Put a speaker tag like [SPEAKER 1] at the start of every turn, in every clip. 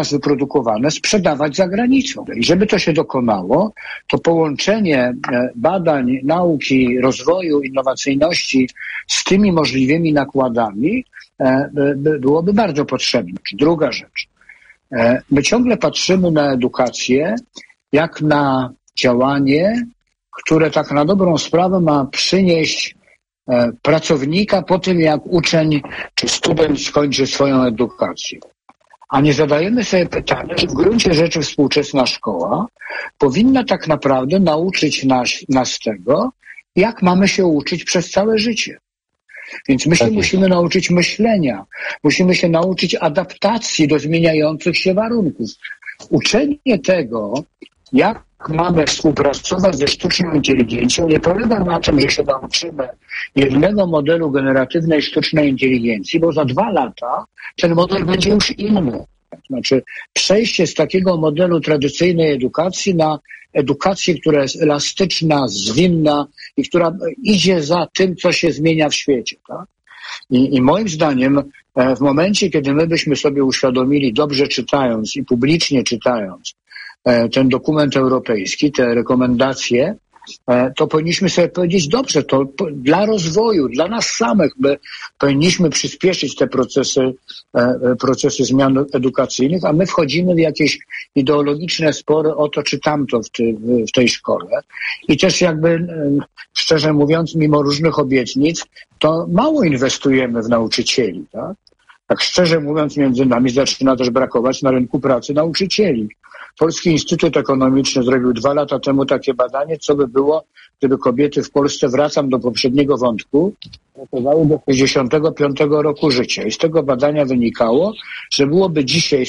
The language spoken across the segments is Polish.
[SPEAKER 1] nas wyprodukowane sprzedawać za granicą. I żeby to się dokonało, to połączenie badań, nauki, rozwoju, innowacyjności z tymi możliwymi nakładami byłoby bardzo potrzebne. Druga rzecz. My ciągle patrzymy na edukację jak na działanie, które tak na dobrą sprawę ma przynieść pracownika po tym, jak uczeń czy student skończy swoją edukację. A nie zadajemy sobie pytania, że w gruncie rzeczy współczesna szkoła powinna tak naprawdę nauczyć nas tego, jak mamy się uczyć przez całe życie. Więc my się musimy nauczyć myślenia, musimy się nauczyć adaptacji do zmieniających się warunków. Uczenie tego, jak mamy współpracować ze sztuczną inteligencją, nie polega na tym, że się nauczymy jednego modelu generatywnej sztucznej inteligencji, bo za 2 lata ten model będzie już inny. Znaczy przejście z takiego modelu tradycyjnej edukacji na edukację, która jest elastyczna, zwinna i która idzie za tym, co się zmienia w świecie. Tak? I moim zdaniem w momencie, kiedy my byśmy sobie uświadomili, dobrze czytając i publicznie czytając ten dokument europejski, te rekomendacje, to powinniśmy sobie powiedzieć, dobrze, to dla rozwoju, dla nas samych, my powinniśmy przyspieszyć te procesy zmian edukacyjnych, a my wchodzimy w jakieś ideologiczne spory o to czy tamto w tej szkole. I też jakby, szczerze mówiąc, mimo różnych obietnic, to mało inwestujemy w nauczycieli. Tak szczerze mówiąc, między nami zaczyna też brakować na rynku pracy nauczycieli. Polski Instytut Ekonomiczny zrobił 2 lata temu takie badanie, co by było, gdyby kobiety w Polsce, wracam do poprzedniego wątku, pracowały do 65 roku życia. I z tego badania wynikało, że byłoby dzisiaj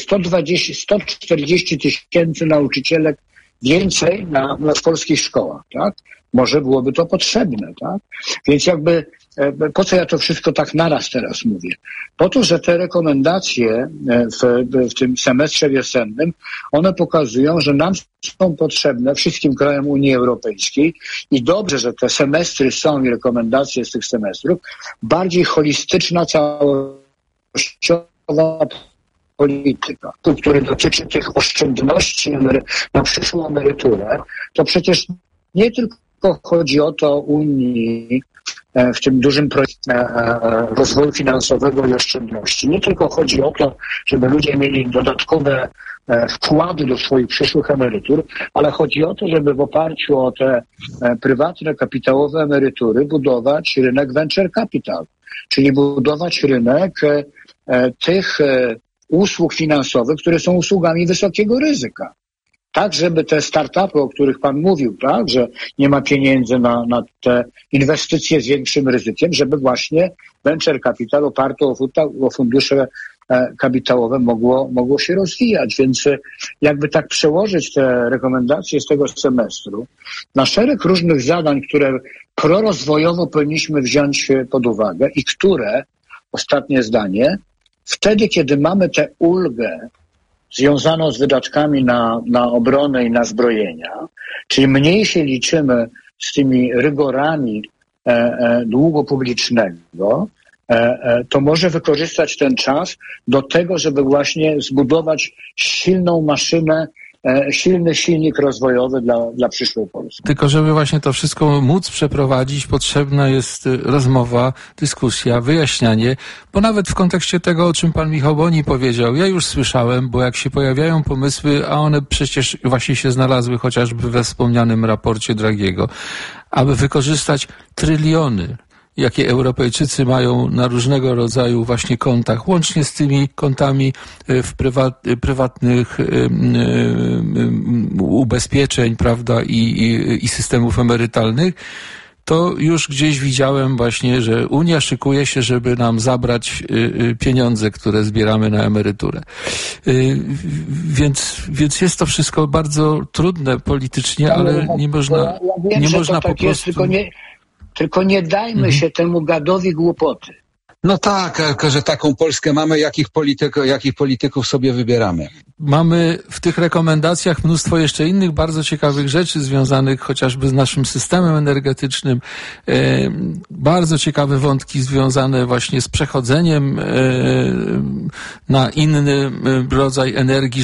[SPEAKER 1] 140 tysięcy nauczycielek więcej w polskich szkołach. Tak? Może byłoby to potrzebne. Tak? Więc jakby po co ja to wszystko tak naraz teraz mówię? Po to, że te rekomendacje w tym semestrze wiosennym, one pokazują, że nam są potrzebne wszystkim krajom Unii Europejskiej i dobrze, że te semestry są i rekomendacje z tych semestrów, bardziej holistyczna, całościowa polityka, który dotyczy tych oszczędności na przyszłą emeryturę, to przecież nie tylko chodzi o to Unii w tym dużym projekcie rozwoju finansowego i oszczędności. Nie tylko chodzi o to, żeby ludzie mieli dodatkowe wkłady do swoich przyszłych emerytur, ale chodzi o to, żeby w oparciu o te prywatne, kapitałowe emerytury budować rynek venture capital, czyli budować rynek tych usług finansowych, które są usługami wysokiego ryzyka. Tak, żeby te startupy, o których Pan mówił, tak, że nie ma pieniędzy na te inwestycje z większym ryzykiem, żeby właśnie venture capital oparty o fundusze kapitałowe mogło się rozwijać. Więc jakby tak przełożyć te rekomendacje z tego semestru na szereg różnych zadań, które prorozwojowo powinniśmy wziąć pod uwagę i które, ostatnie zdanie, wtedy, kiedy mamy tę ulgę związaną z wydatkami na obronę i na zbrojenia, czyli mniej się liczymy z tymi rygorami długu publicznego, to może wykorzystać ten czas do tego, żeby właśnie zbudować silną maszynę, silny silnik rozwojowy dla przyszłej Polski.
[SPEAKER 2] Tylko żeby właśnie to wszystko móc przeprowadzić, potrzebna jest rozmowa, dyskusja, wyjaśnianie, bo nawet w kontekście tego, o czym pan Michał Boni powiedział, ja już słyszałem, bo jak się pojawiają pomysły, a one przecież właśnie się znalazły chociażby we wspomnianym raporcie Draghiego, aby wykorzystać tryliony, jakie Europejczycy mają na różnego rodzaju właśnie kontach, łącznie z tymi kontami w prywatnych ubezpieczeń, prawda, i systemów emerytalnych, to już gdzieś widziałem właśnie, że Unia szykuje się, żeby nam zabrać pieniądze, które zbieramy na emeryturę. Więc jest to wszystko bardzo trudne politycznie, ale nie można po prostu...
[SPEAKER 1] Tylko nie dajmy się temu gadowi głupoty.
[SPEAKER 3] No tak, że taką Polskę mamy, jakich polityków sobie wybieramy.
[SPEAKER 2] Mamy w tych rekomendacjach mnóstwo jeszcze innych bardzo ciekawych rzeczy związanych chociażby z naszym systemem energetycznym. Bardzo ciekawe wątki związane właśnie z przechodzeniem na inny rodzaj energii,